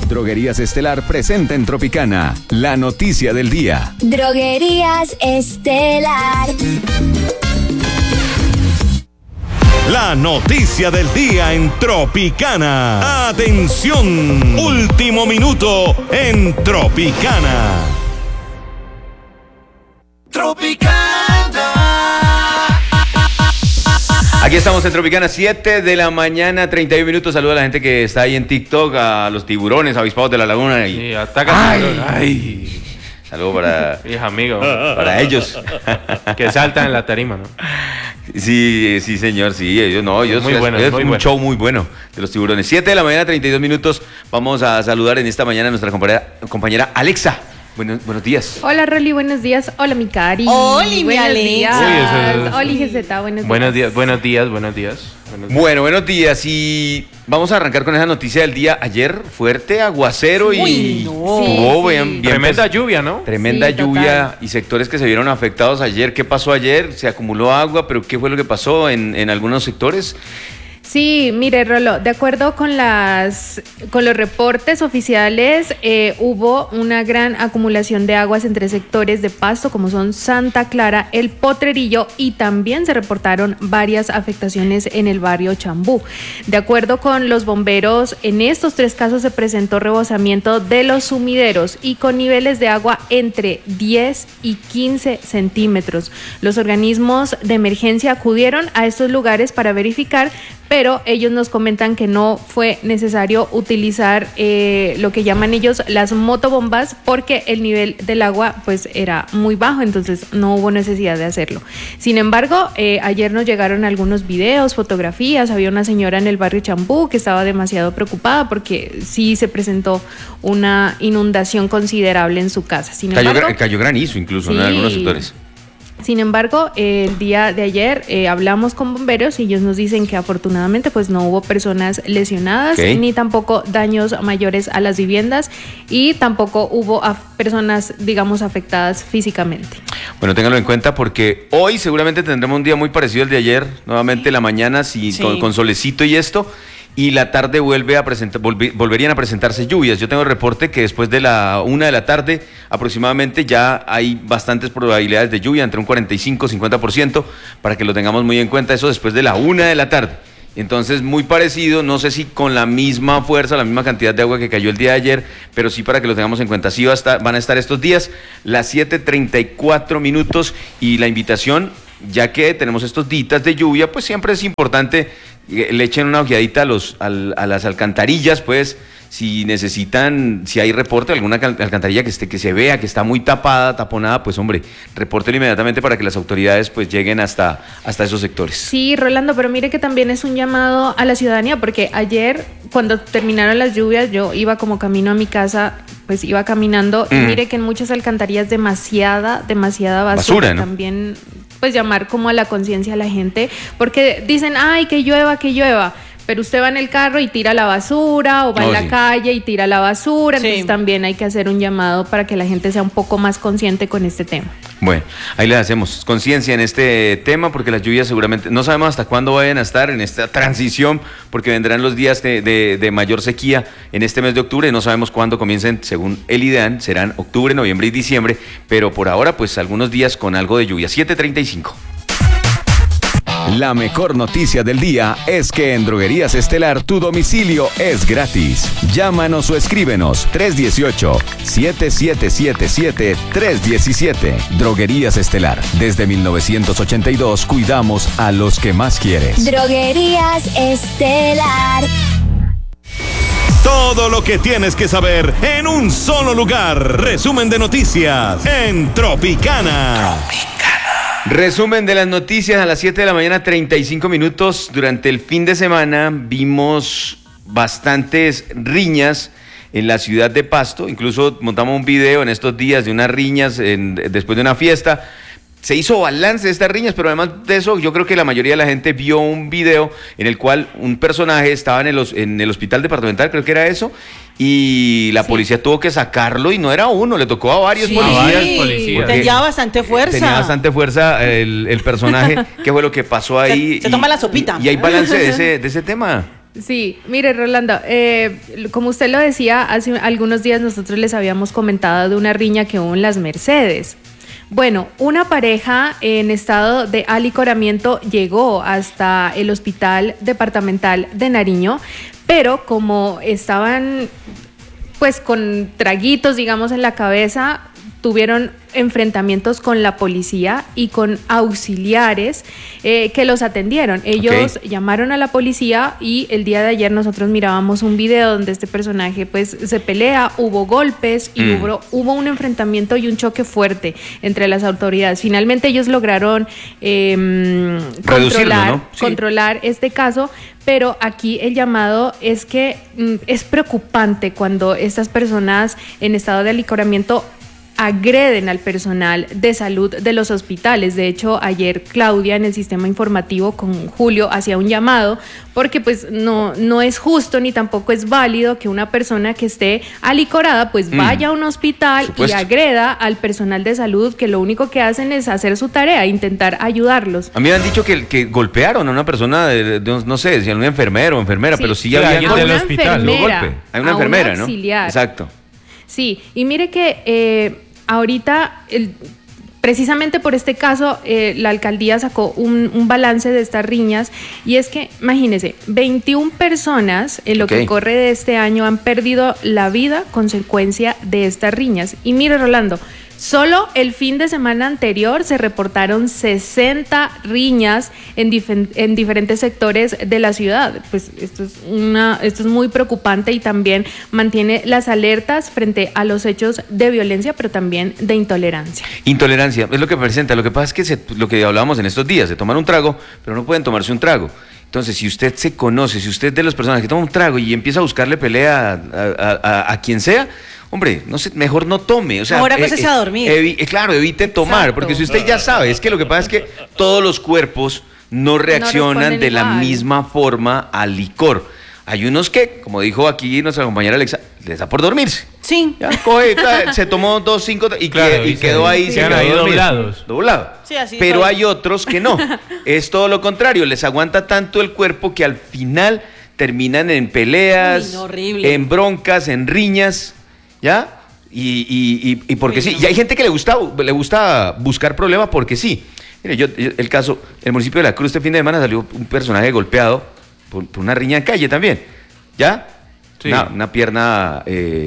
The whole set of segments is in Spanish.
Droguerías Estelar presenta en Tropicana la noticia del día. Droguerías Estelar. La noticia del día en Tropicana. Atención, último minuto en Tropicana. Aquí estamos en Tropicana, 7 de la mañana, 31 minutos. Saluda a la gente que está ahí en TikTok, a los tiburones, avispados de la laguna. Sí, ataca tiburón. Ay. Saludos para... Hija, amigo. Para ellos. Que saltan en la tarima, ¿no? Sí, señor, sí. Ellos muy bueno, es muy un bueno. show muy bueno de los tiburones. 7 de la mañana, 32 minutos. Vamos a saludar en esta mañana a nuestra compañera Alexa. Buenos días. Hola, Rolly, buenos días. Hola, mi Cari. Oli, mi buenos Alex. días. Uy, Oli, GZ, Buenos días. Buenos días. Y vamos a arrancar con esa noticia del día. Ayer, fuerte aguacero y estuvo bien. Tremenda lluvia, ¿no? Tremenda Sí, lluvia total. y sectores que se vieron afectados ayer. ¿Qué pasó ayer? Se acumuló agua, pero ¿qué fue lo que pasó en algunos sectores? Sí, mire, Rolo, de acuerdo con los reportes oficiales, hubo una gran acumulación de aguas entre sectores de Pasto, como son Santa Clara, El Potrerillo, y también se reportaron varias afectaciones en el barrio Chambú. De acuerdo con los bomberos, en estos 3 casos se presentó rebosamiento de los sumideros y con niveles de agua entre 10 y 15 centímetros. Los organismos de emergencia acudieron a estos lugares para verificar, pero ellos nos comentan que no fue necesario utilizar lo que llaman ellos las motobombas porque el nivel del agua pues era muy bajo, entonces no hubo necesidad de hacerlo. Sin embargo, ayer nos llegaron algunos videos, fotografías, había una señora en el barrio Chambú que estaba demasiado preocupada porque sí se presentó una inundación considerable en su casa. Sin embargo, Cayó granizo incluso, ¿no? En algunos sectores. Sin embargo, el día de ayer hablamos con bomberos y ellos nos dicen que afortunadamente pues no hubo personas lesionadas, ni tampoco daños mayores a las viviendas y tampoco hubo personas, digamos, afectadas físicamente. Bueno, ténganlo en cuenta porque hoy seguramente tendremos un día muy parecido al de ayer, nuevamente la mañana con solecito y esto. Y la tarde volverían a presentarse lluvias. Yo tengo el reporte que después de la 1 de la tarde aproximadamente ya hay bastantes probabilidades de lluvia, entre un 45-50%, para que lo tengamos muy en cuenta, eso después de la 1 de la tarde. Entonces, muy parecido, no sé si con la misma fuerza, la misma cantidad de agua que cayó el día de ayer, pero sí para que lo tengamos en cuenta. Sí van a estar estos días, las 7:34 minutos, y la invitación, ya que tenemos estos días de lluvia, pues siempre es importante le echen una ojeadita a las alcantarillas, pues, si necesitan, si hay reporte de alguna alcantarilla que se vea que está muy taponada, pues hombre, repórtelo inmediatamente para que las autoridades pues lleguen hasta esos sectores. Sí, Rolando, pero mire que también es un llamado a la ciudadanía, porque ayer cuando terminaron las lluvias yo iba como camino a mi casa, pues iba caminando y mire que en muchas alcantarillas demasiada basura, ¿no? También pues llamar como a la conciencia a la gente, porque dicen, ay, que llueva, pero usted va en el carro y tira la basura, o va en la calle y tira la basura, entonces también hay que hacer un llamado para que la gente sea un poco más consciente con este tema. Bueno, ahí le hacemos conciencia en este tema, porque las lluvias seguramente, no sabemos hasta cuándo vayan a estar en esta transición, porque vendrán los días de mayor sequía en este mes de octubre, no sabemos cuándo comiencen, según el IDEAN, serán octubre, noviembre y diciembre, pero por ahora pues algunos días con algo de lluvia. 7:35. La mejor noticia del día es que en Droguerías Estelar tu domicilio es gratis. Llámanos o escríbenos 318-7777-317. Droguerías Estelar. Desde 1982 cuidamos a los que más quieres. Droguerías Estelar. Todo lo que tienes que saber en un solo lugar. Resumen de noticias en Tropicana. Resumen de las noticias a las 7 de la mañana, 35 minutos. Durante el fin de semana vimos bastantes riñas en la ciudad de Pasto. Incluso montamos un video en estos días de unas riñas después de una fiesta. Se hizo balance de estas riñas, pero además de eso, yo creo que la mayoría de la gente vio un video en el cual un personaje estaba en el hospital departamental, creo que era eso, y la policía tuvo que sacarlo, y no era uno, le tocó a varios policías. Tenía bastante fuerza. Tenía bastante fuerza el personaje. ¿Qué fue lo que pasó ahí? Se toma la sopita. Y hay balance de ese tema. Sí, mire, Rolando, como usted lo decía, hace algunos días nosotros les habíamos comentado de una riña que hubo en Las Mercedes. Bueno, una pareja en estado de alicoramiento llegó hasta el Hospital Departamental de Nariño, pero como estaban pues con traguitos, digamos, en la cabeza, tuvieron enfrentamientos con la policía y con auxiliares que los atendieron. Ellos llamaron a la policía y el día de ayer nosotros mirábamos un video donde este personaje pues se pelea, hubo golpes y hubo un enfrentamiento y un choque fuerte entre las autoridades. Finalmente ellos lograron controlar este caso, pero aquí el llamado es que es preocupante cuando estas personas en estado de alicoramiento agreden al personal de salud de los hospitales. De hecho, ayer Claudia en el sistema informativo con Julio hacía un llamado porque pues no es justo ni tampoco es válido que una persona que esté alicorada pues vaya a un hospital y agreda al personal de salud, que lo único que hacen es hacer su tarea, intentar ayudarlos. A mí me han dicho que golpearon a una persona no sé, decían un enfermero o enfermera, pero sí había alguien del hospital. Hay una enfermera, ¿no? Auxiliar. Exacto. Sí, y mire que ahorita, precisamente por este caso, la alcaldía sacó un balance de estas riñas, y es que, imagínense, 21 personas en lo que corre de este año han perdido la vida consecuencia de estas riñas. Y mire, Rolando, solo el fin de semana anterior se reportaron 60 riñas en diferentes sectores de la ciudad. Pues esto es muy preocupante y también mantiene las alertas frente a los hechos de violencia, pero también de intolerancia. Intolerancia, es lo que presenta. Lo que pasa es que lo que hablábamos en estos días, de tomar un trago, pero no pueden tomarse un trago. Entonces, si usted se conoce, si usted es de las personas que toma un trago y empieza a buscarle pelea a quien sea, hombre, no sé, mejor no tome. O sea, ahora acuérdese a dormir. Claro, evite tomar. Exacto. Porque si usted ya sabe, es que lo que pasa es que todos los cuerpos no reaccionan de la misma forma al licor. Hay unos que, como dijo aquí nuestra compañera Alexa, les da por dormirse. Sí. Ya, se tomó 2, 5 y quedó ahí. Se quedan ahí doblados. Doblado. Sí, así pero soy. hay otros que no. Es todo lo contrario. Les aguanta tanto el cuerpo que al final terminan en peleas, en broncas, en riñas. ¿Ya? Y porque sí. Y hay gente que le gusta buscar problemas porque sí. Mire, el municipio de La Cruz este fin de semana salió un personaje golpeado por una riña en calle también. ¿Ya? Sí. Una pierna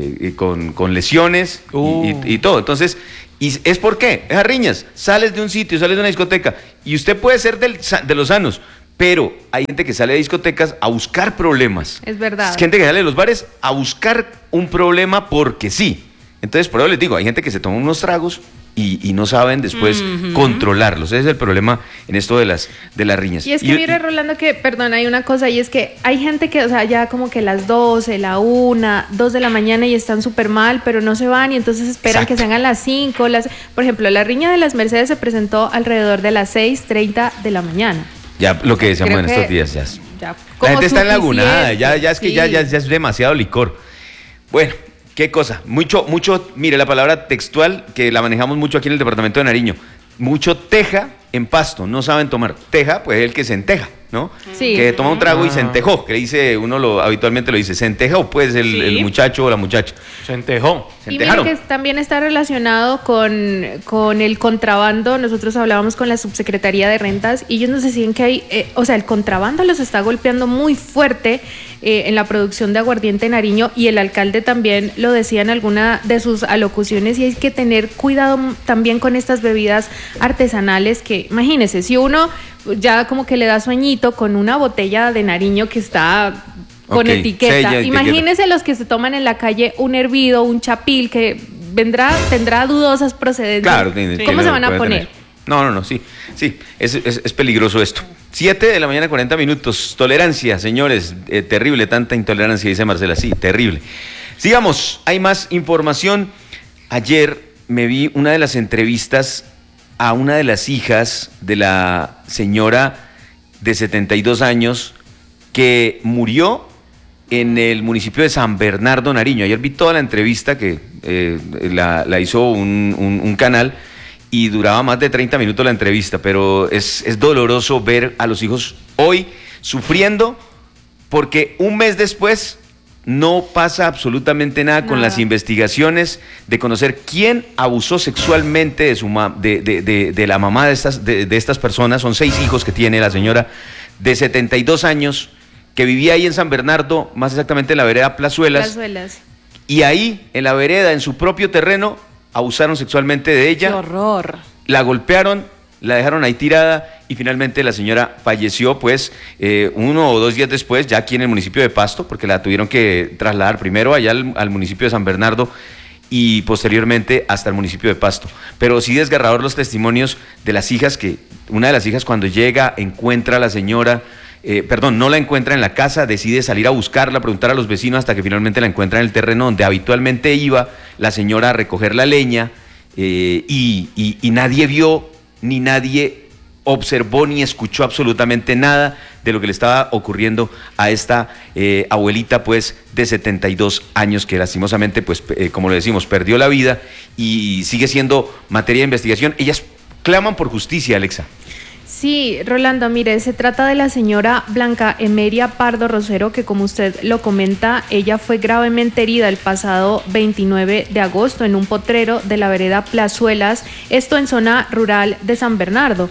con lesiones y todo. Entonces, ¿es por qué? Esas riñas. Sales de un sitio, sales de una discoteca y usted puede ser de los sanos, pero hay gente que sale de discotecas a buscar problemas. Es verdad. Es gente que sale de los bares a buscar un problema porque sí. Entonces, por eso les digo, hay gente que se toma unos tragos y no saben después controlarlos. Ese es el problema en esto de las riñas. Y es que mire, Rolando, que, perdón, hay una cosa, y es que hay gente que, o sea, ya como que las 12, la 1, 2 de la mañana y están súper mal, pero no se van y entonces esperan que se hagan las 5. Por ejemplo, la riña de Las Mercedes se presentó alrededor de las 6:30 de la mañana. Ya lo que decíamos en estos días, ya la gente está enlagunada, ya es que ya es demasiado licor. Bueno, qué cosa, mucho, mire la palabra textual que la manejamos mucho aquí en el departamento de Nariño, mucho teja en Pasto, no saben tomar. Teja, pues el que se enteja, ¿no? Sí. Que toma un trago y se entejó, que dice, habitualmente lo dice, se entejó, pues el muchacho o la muchacha. Se entejó. Y mire que también está relacionado con el contrabando. Nosotros hablábamos con la Subsecretaría de Rentas y ellos nos decían que hay, el contrabando los está golpeando muy fuerte en la producción de aguardiente en Nariño, y el alcalde también lo decía en alguna de sus alocuciones, y hay que tener cuidado también con estas bebidas artesanales que, imagínese, si uno ya como que le da sueñito con una botella de Nariño que está con etiqueta, imagínese los que se toman en la calle un hervido, un chapil que tendrá dudosas procedencias. Claro, ¿cómo se van a poner? No, sí, es peligroso esto. 7:40 a.m. Tolerancia, señores, terrible, tanta intolerancia, dice Marcela, sí, terrible. Sigamos, hay más información. Ayer me vi una de las entrevistas a una de las hijas de la señora de 72 años que murió en el municipio de San Bernardo, Nariño. Ayer vi toda la entrevista que la hizo un canal y duraba más de 30 minutos la entrevista, pero es doloroso ver a los hijos hoy sufriendo porque un mes después no pasa absolutamente nada con las investigaciones de conocer quién abusó sexualmente de la mamá de estas personas. Son 6 hijos que tiene la señora de 72 años que vivía ahí en San Bernardo, más exactamente en la vereda Plazuelas. Y ahí, en la vereda, en su propio terreno, abusaron sexualmente de ella. ¡Qué horror! La golpearon, la dejaron ahí tirada y finalmente la señora falleció, pues, 1 o 2 días después, ya aquí en el municipio de Pasto, porque la tuvieron que trasladar primero allá al municipio de San Bernardo y posteriormente hasta el municipio de Pasto. Pero sí desgarrador los testimonios de las hijas, que una de las hijas cuando llega encuentra a la señora, no la encuentra en la casa, decide salir a buscarla, preguntar a los vecinos hasta que finalmente la encuentra en el terreno donde habitualmente iba la señora a recoger la leña, y nadie vio ni nadie observó ni escuchó absolutamente nada de lo que le estaba ocurriendo a esta abuelita, pues, de 72 años que lastimosamente, pues, como lo decimos, perdió la vida y sigue siendo materia de investigación. Ellas claman por justicia, Alexa. Sí, Rolando, mire, se trata de la señora Blanca Emeria Pardo Rosero, que como usted lo comenta, ella fue gravemente herida el pasado 29 de agosto en un potrero de la vereda Plazuelas, esto en zona rural de San Bernardo.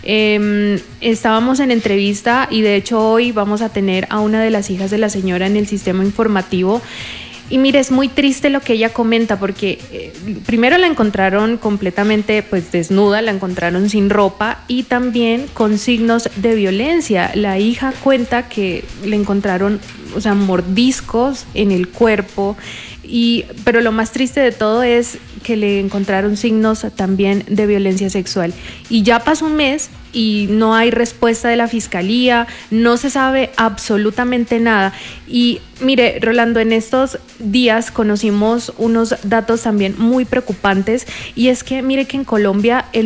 Estábamos en entrevista y de hecho hoy vamos a tener a una de las hijas de la señora en el sistema informativo. Y mire, es muy triste lo que ella comenta porque primero la encontraron completamente pues desnuda, la encontraron sin ropa y también con signos de violencia. La hija cuenta que le encontraron, o sea, mordiscos en el cuerpo, pero lo más triste de todo es que le encontraron signos también de violencia sexual. Y ya pasó un mes y no hay respuesta de la fiscalía, no se sabe absolutamente nada. Y mire, Rolando, en estos días conocimos unos datos también muy preocupantes, y es que mire que en Colombia el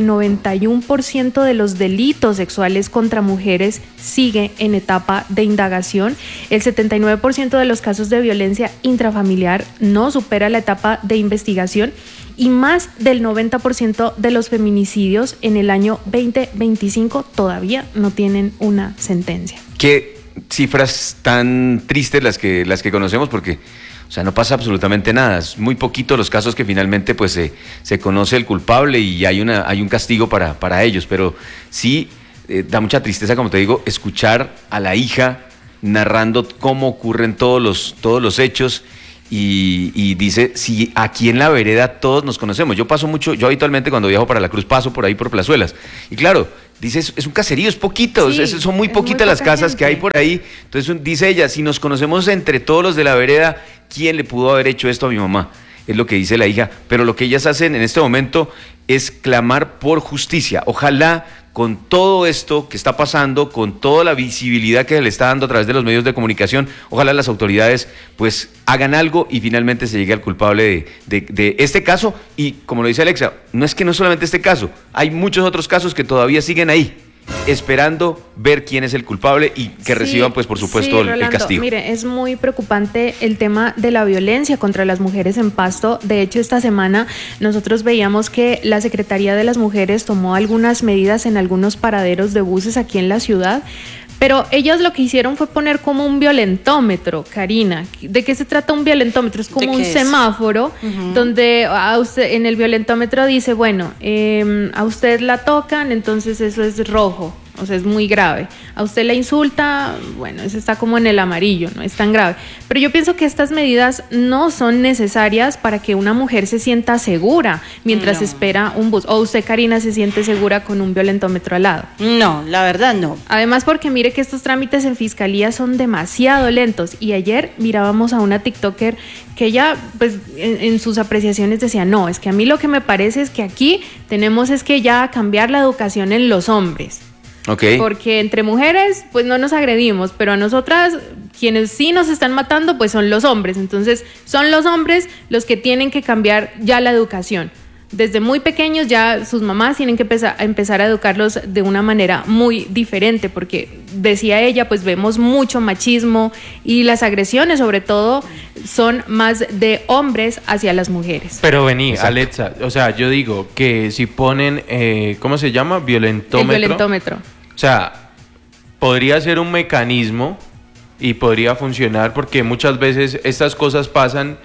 91% de los delitos sexuales contra mujeres sigue en etapa de indagación, el 79% de los casos de violencia intrafamiliar no supera la etapa de investigación, y más del 90% de los feminicidios en el año 2025 todavía no tienen una sentencia. Qué cifras tan tristes las que conocemos, porque, o sea, no pasa absolutamente nada. Es muy poquito los casos que finalmente pues se conoce el culpable y hay un castigo para ellos, pero sí da mucha tristeza, como te digo, escuchar a la hija narrando cómo ocurren todos los hechos. Y dice, si aquí en la vereda todos nos conocemos. Yo habitualmente cuando viajo para la Cruz paso por ahí por Plazuelas. Y claro, dice, es un caserío, es poquito, sí, son muy poquitas las casas que hay por ahí. Entonces dice ella, si nos conocemos entre todos los de la vereda, ¿quién le pudo haber hecho esto a mi mamá? Es lo que dice la hija. Pero lo que ellas hacen en este momento es clamar por justicia. Ojalá con todo esto que está pasando, con toda la visibilidad que se le está dando a través de los medios de comunicación, ojalá las autoridades pues hagan algo y finalmente se llegue al culpable de este caso. Y como lo dice Alexa, no es que no solamente este caso, hay muchos otros casos que todavía siguen ahí, esperando ver quién es el culpable y que reciban, pues, por supuesto, Rolando, el castigo. Mire, es muy preocupante el tema de la violencia contra las mujeres en Pasto. De hecho, esta semana nosotros veíamos que la Secretaría de las Mujeres tomó algunas medidas en algunos paraderos de buses aquí en la ciudad. Pero ellas lo que hicieron fue poner como un violentómetro, Karina. ¿De qué se trata un violentómetro? Es como un semáforo donde a usted, en el violentómetro dice, bueno, a usted la tocan, entonces eso es rojo, o sea, es muy grave. A usted la insulta, bueno, eso está como en el amarillo, no es tan grave. Pero yo pienso que estas medidas no son necesarias para que una mujer se sienta segura mientras espera un bus. ¿O usted, Karina, se siente segura con un violentómetro al lado? No, la verdad no. Además, porque mire que estos trámites en fiscalía son demasiado lentos. Y ayer mirábamos a una TikToker que ella, pues, en sus apreciaciones decía, no, es que a mí lo que me parece es que aquí tenemos es que ya cambiar la educación en los hombres. Okay. Porque entre mujeres pues no nos agredimos, pero a nosotras quienes sí nos están matando pues son los hombres. Entonces son los hombres los que tienen que cambiar ya la educación. Desde muy pequeños ya sus mamás tienen que empezar a educarlos de una manera muy diferente, porque decía ella, pues vemos mucho machismo y las agresiones sobre todo son más de hombres hacia las mujeres. Pero vení, Exacto. Alexa, o sea, yo digo que si ponen, ¿cómo se llama? Violentómetro. El violentómetro. O sea, podría ser un mecanismo y podría funcionar porque muchas veces estas cosas pasan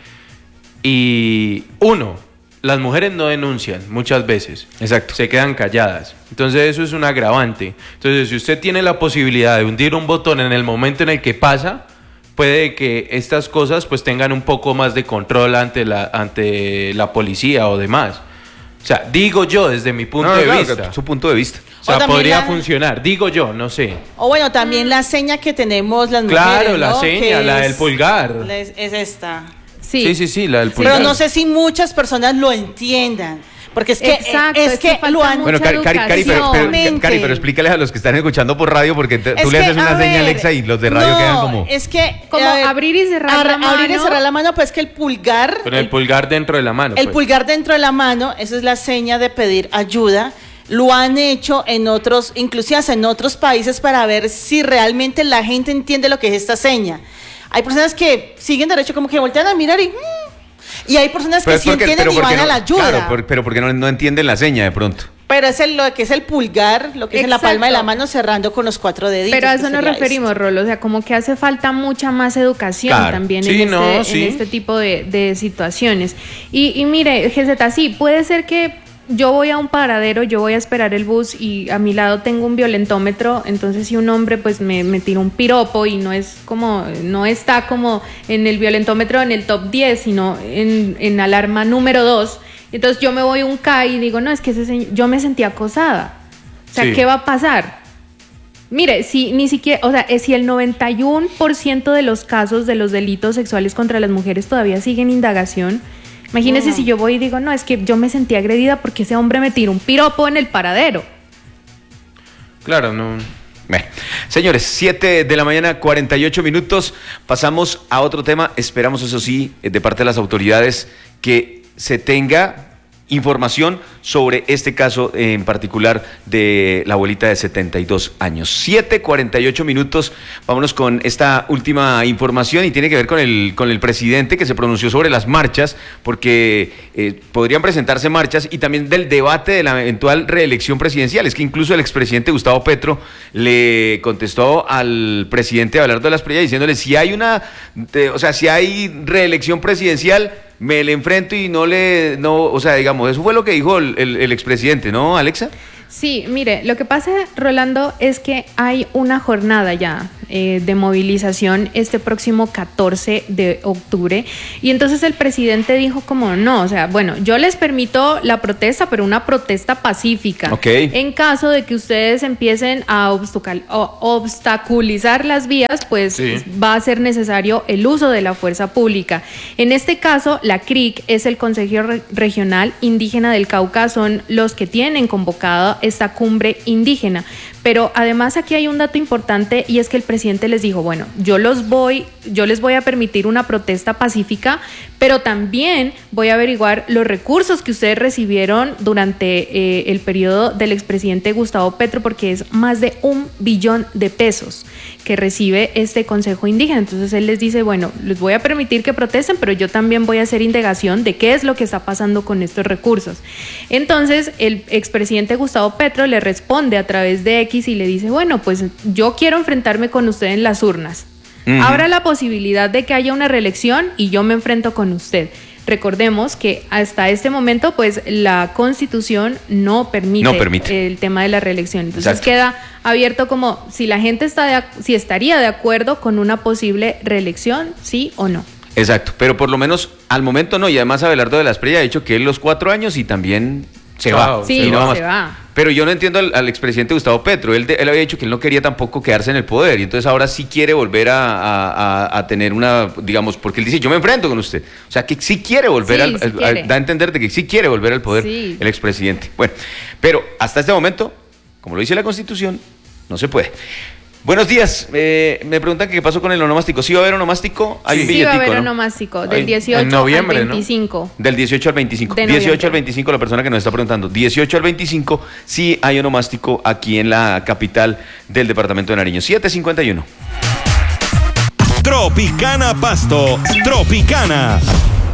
y las mujeres no denuncian muchas veces. Exacto. Se quedan calladas. Entonces eso es un agravante. Entonces si usted tiene la posibilidad de hundir un botón en el momento en el que pasa, puede que estas cosas pues tengan un poco más de control ante la policía o demás. O sea, digo yo desde mi punto de vista. Su punto de vista. O sea, O también podría la- funcionar, digo yo, no sé. O bueno, también la seña que tenemos las mujeres, Claro, la ¿no? seña, Que la del es- pulgar. Es esta. Sí, la del pulgar. Pero no sé si muchas personas lo entiendan. Porque es que, Exacto, es es que que falta lo han... mucha Bueno, Cari, educación. pero explícale a los que están escuchando por radio, porque tú Es le que, haces una a seña a ver, Alexa y los de radio no, quedan como... es que... Como abrir y cerrar la Abrir y mano. cerrar la mano, pues es que el pulgar... Con el pulgar dentro de la mano. El pues. pulgar dentro de la mano, esa es la seña de pedir ayuda. Lo han hecho en otros, inclusive hasta en otros países para ver si realmente la gente entiende lo que es esta seña. Hay personas que siguen derecho como que voltean a mirar y hay personas que Pero es sí porque- entienden pero y porque van a no- la ayuda. Claro, pero porque no entienden la seña de pronto. Pero es lo que es el pulgar, lo que es en la palma de la Exacto. mano cerrando con los 4 deditos. Pero a que eso nos sería referimos, esto. Rolo. O sea, como que hace falta mucha más educación Claro. también Sí, en sí. este tipo de situaciones. Y mire, GZ, sí, puede ser que yo voy a un paradero, yo voy a esperar el bus y a mi lado tengo un violentómetro, entonces si un hombre pues me tira un piropo y no está como en el violentómetro en el top 10, sino en alarma número 2, entonces yo me voy un K y digo, no, es que yo me sentí acosada. O sea, Sí. ¿qué va a pasar? Mire, si ni siquiera, o sea, si el 91% de los casos de los delitos sexuales contra las mujeres todavía siguen en indagación, imagínese si yo voy y digo, no, es que yo me sentí agredida porque ese hombre me tiró un piropo en el paradero. Claro, no. Bueno, señores, 7 de la mañana, 48 minutos. Pasamos a otro tema. Esperamos, eso sí, de parte de las autoridades, que se tenga información sobre este caso en particular de la abuelita de 72 años. 7:48 minutos. Vámonos con esta última información y tiene que ver con el presidente que se pronunció sobre las marchas, porque podrían presentarse marchas, y también del debate de la eventual reelección presidencial. Es que incluso el expresidente Gustavo Petro le contestó al presidente Abelardo de las Preyas diciéndole, si hay si hay reelección presidencial, me le enfrento y o sea, digamos, eso fue lo que dijo el expresidente, ¿no, Alexa? Sí, mire, lo que pasa, Rolando, es que hay una jornada ya de movilización este próximo 14 de octubre, y entonces el presidente dijo como no, o sea, bueno, yo les permito la protesta, pero una protesta pacífica. Ok. En caso de que ustedes empiecen a obstaculizar las vías, pues Sí. va a ser necesario el uso de la fuerza pública. En este caso, la CRIC es el Consejo Regional Indígena del Cauca, son los que tienen convocada esta cumbre indígena. Pero además aquí hay un dato importante, y es que el presidente les dijo, bueno, yo les voy a permitir una protesta pacífica, pero también voy a averiguar los recursos que ustedes recibieron durante el periodo del expresidente Gustavo Petro, porque es más de 1 billón de pesos que recibe este Consejo Indígena. Entonces él les dice, bueno, les voy a permitir que protesten, pero yo también voy a hacer indagación de qué es lo que está pasando con estos recursos. Entonces el expresidente Gustavo Petro le responde a través de X y le dice, bueno, pues yo quiero enfrentarme con usted en las urnas. Habrá la posibilidad de que haya una reelección y yo me enfrento con usted. Recordemos que hasta este momento, pues, la Constitución no permite el tema de la reelección. Entonces Exacto. queda abierto como si la gente si estaría de acuerdo con una posible reelección, sí o no. Exacto, pero por lo menos al momento no, y además Abelardo de las Preyas ha dicho que él los 4 años y también se va. Sí, Y no más. se va. Pero yo no entiendo al expresidente Gustavo Petro. Él había dicho que él no quería tampoco quedarse en el poder, y entonces ahora sí quiere volver a tener una, digamos, porque él dice, yo me enfrento con usted. O sea, que sí quiere volver Sí, sí quiere. da a entender de que sí quiere volver al poder Sí. el expresidente. Bueno, pero hasta este momento, como lo dice la Constitución, no se puede. Buenos días. Me preguntan que qué pasó con el onomástico. ¿Sí va a haber onomástico? Hay un Sí va a billetico, haber ¿no? onomástico, Hay- del 18 en noviembre, al ¿no? 25. Del 18 al 25. De 18 noviembre. al 25, la persona que nos está preguntando. 18 al 25, sí hay onomástico aquí en la capital del departamento de Nariño. 7:51. Tropicana Pasto, Tropicana.